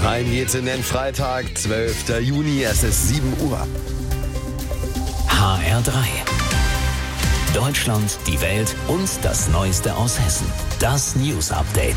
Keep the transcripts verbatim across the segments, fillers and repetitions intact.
Rein geht's in den Freitag, zwölfter Juni, es ist sieben Uhr. H R drei. Deutschland, die Welt und das Neueste aus Hessen. Das News Update.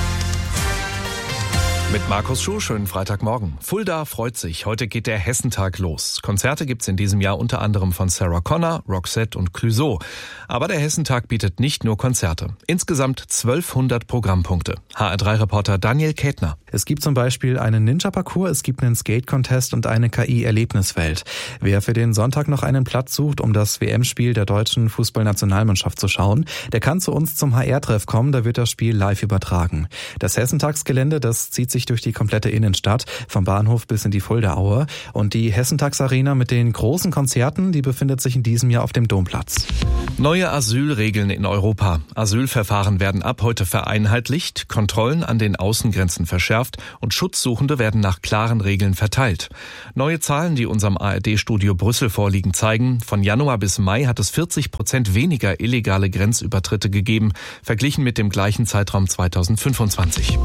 Mit Markus Schuh, schönen Freitagmorgen. Fulda freut sich. Heute geht der Hessentag los. Konzerte gibt's in diesem Jahr unter anderem von Sarah Connor, Roxette und Clouseau. Aber der Hessentag bietet nicht nur Konzerte. Insgesamt zwölfhundert Programmpunkte. H R drei Reporter Daniel Kätner. Es gibt zum Beispiel einen Ninja-Parcours, es gibt einen Skate-Contest und eine K I-Erlebniswelt. Wer für den Sonntag noch einen Platz sucht, um das W M-Spiel der deutschen Fußballnationalmannschaft zu schauen, der kann zu uns zum H R-Treff kommen, da wird das Spiel live übertragen. Das Hessentagsgelände, das zieht sich durch die komplette Innenstadt, vom Bahnhof bis in die Fuldaaue. Und die Hessentagsarena mit den großen Konzerten, die befindet sich in diesem Jahr auf dem Domplatz. Neue Asylregeln in Europa. Asylverfahren werden ab heute vereinheitlicht, Kontrollen an den Außengrenzen verschärft und Schutzsuchende werden nach klaren Regeln verteilt. Neue Zahlen, die unserem A R D-Studio Brüssel vorliegen, zeigen, von Januar bis Mai hat es vierzig Prozent weniger illegale Grenzübertritte gegeben, verglichen mit dem gleichen Zeitraum zweitausendfünfundzwanzig.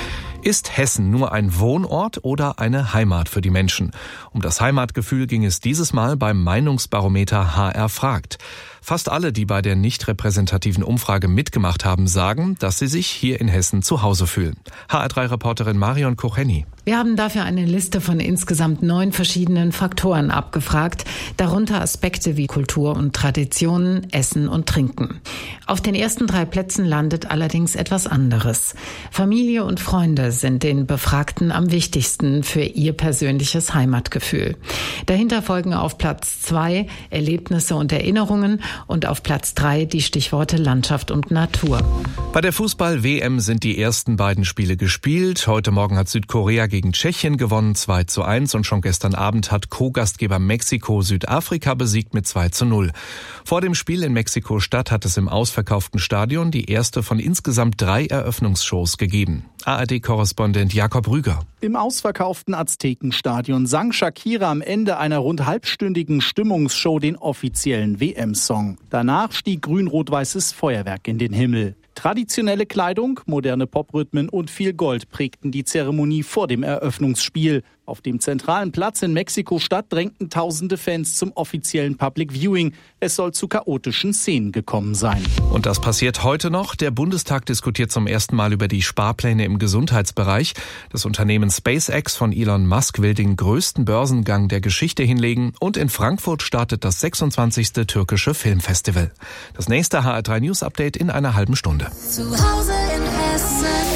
Ist Hessen nur ein Wohnort oder eine Heimat für die Menschen? Um das Heimatgefühl ging es dieses Mal beim Meinungsbarometer H R fragt. Fast alle, die bei der nicht repräsentativen Umfrage mitgemacht haben, sagen, dass sie sich hier in Hessen zu Hause fühlen. H R drei Reporterin Marion Kocheni. Wir haben dafür eine Liste von insgesamt neun verschiedenen Faktoren abgefragt, darunter Aspekte wie Kultur und Traditionen, Essen und Trinken. Auf den ersten drei Plätzen landet allerdings etwas anderes. Familie und Freunde sind den Befragten am wichtigsten für ihr persönliches Heimatgefühl. Dahinter folgen auf Platz zwei Erlebnisse und Erinnerungen und auf Platz drei die Stichworte Landschaft und Natur. Bei der Fußball-W M sind die ersten beiden Spiele gespielt. Heute Morgen hat Südkorea gegen Tschechien gewonnen, zwei zu eins, und schon gestern Abend hat Co-Gastgeber Mexiko Südafrika besiegt mit zwei zu null. Vor dem Spiel in Mexiko-Stadt hat es im ausverkauften Stadion die erste von insgesamt drei Eröffnungsshows gegeben. A R D-Korrespondent Jakob Rüger. Im ausverkauften Aztekenstadion sang Shakira am Ende einer rund halbstündigen Stimmungsshow den offiziellen W M-Song. Danach stieg grün-rot-weißes Feuerwerk in den Himmel. Traditionelle Kleidung, moderne Poprhythmen und viel Gold prägten die Zeremonie vor dem Eröffnungsspiel. Auf dem zentralen Platz in Mexiko-Stadt drängten tausende Fans zum offiziellen Public Viewing. Es soll zu chaotischen Szenen gekommen sein. Und das passiert heute noch. Der Bundestag diskutiert zum ersten Mal über die Sparpläne im Gesundheitsbereich. Das Unternehmen SpaceX von Elon Musk will den größten Börsengang der Geschichte hinlegen. Und in Frankfurt startet das sechsundzwanzigste türkische Filmfestival. Das nächste H R drei News Update in einer halben Stunde. Zu Hause in Hessen.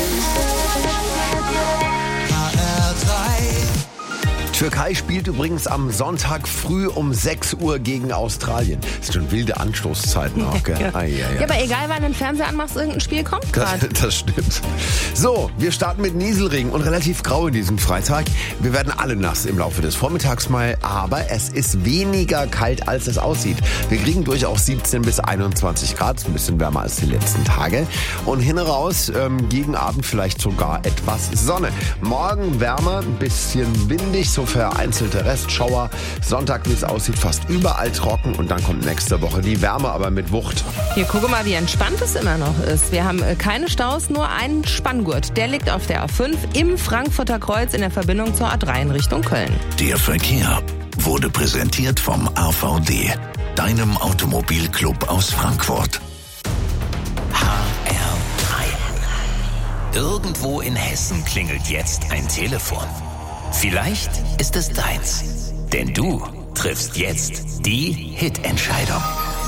Türkei spielt übrigens am Sonntag früh um sechs Uhr gegen Australien. Das sind schon wilde Anstoßzeiten auch, gell? Ja. Ah, ja, ja. ja, aber egal, wann du den Fernseher anmachst, irgendein Spiel kommt gerade. Das, das stimmt. So, wir starten mit Nieselregen und relativ grau in diesem Freitag. Wir werden alle nass im Laufe des Vormittags mal, aber es ist weniger kalt, als es aussieht. Wir kriegen durchaus siebzehn bis einundzwanzig Grad, ein bisschen wärmer als die letzten Tage. Und hin raus, ähm, gegen Abend vielleicht sogar etwas Sonne. Morgen wärmer, ein bisschen windig, so vereinzelte Restschauer. Sonntag, wie es aussieht, fast überall trocken und dann kommt nächste Woche die Wärme, aber mit Wucht. Hier, gucke mal, wie entspannt es immer noch ist. Wir haben keine Staus, nur einen Spanngurt. Der liegt auf der A fünf im Frankfurter Kreuz in der Verbindung zur A drei in Richtung Köln. Der Verkehr wurde präsentiert vom A V D, deinem Automobilclub aus Frankfurt. H R drei. Irgendwo in Hessen klingelt jetzt ein Telefon. Vielleicht ist es deins, denn du triffst jetzt die Hit-Entscheidung.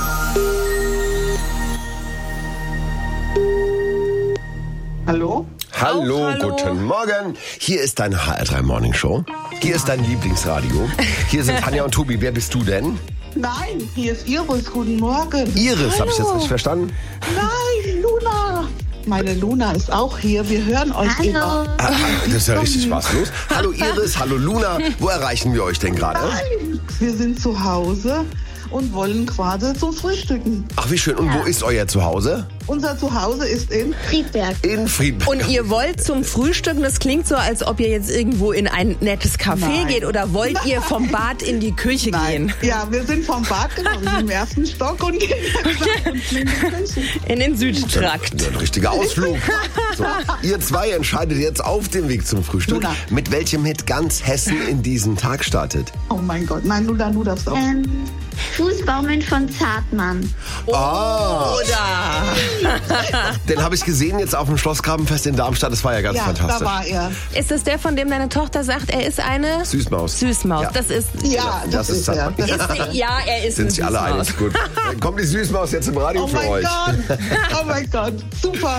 Hallo? Hallo, Oh, hallo. Guten Morgen. Hier ist deine H R drei Morning Show. Hier ist dein Lieblingsradio. Hier sind Tanja und Tobi. Wer bist du denn? Nein, hier ist Iris. Guten Morgen. Iris, habe ich das richtig verstanden? Nein, Luna. Meine Luna ist auch hier. Wir hören euch Hallo. immer. Ah, das ist ja richtig spaßlos. Hallo Iris, hallo Luna. Wo erreichen wir euch denn gerade? Nein, wir sind zu Hause und wollen gerade zum Frühstücken. Ach, wie schön. Und ja. wo ist euer Zuhause? Unser Zuhause ist in Friedberg. In Friedberg. Und ihr wollt zum Frühstücken, das klingt so, als ob ihr jetzt irgendwo in ein nettes Café Nein. geht, oder wollt Nein. ihr vom Bad in die Küche Nein. gehen? Ja, wir sind vom Bad gekommen, im ersten Stock und gehen in den Südtrakt. Ein richtiger Ausflug. So, ihr zwei entscheidet jetzt auf dem Weg zum Frühstück, Luna. mit welchem Hit ganz Hessen in diesen Tag startet. Oh mein Gott, nein, Luna, du darfst auch. Ähm, Fußbaumeln von Zartmann. Oh. Oder? Den habe ich gesehen jetzt auf dem Schlossgrabenfest in Darmstadt. Das war ja ganz ja, fantastisch. Da war er. Ist das der, von dem deine Tochter sagt, er ist eine Süßmaus? Süßmaus. Ja. Das ist. Ja, das, das ist, ist er. Das ist, ja, er ist Sind eine sich alle Süßmaus. einig? Gut. Dann kommt die Süßmaus jetzt im Radio oh für euch. Oh mein Gott. Oh mein Gott. Super.